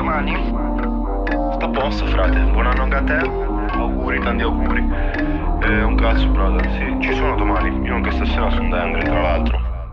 domani? Sta a posto, frate. Buon anno anche a te. Auguri, tanti auguri. Un cazzo, brother. Sì, ci sono domani. Io anche stasera sono da Angri, tra l'altro.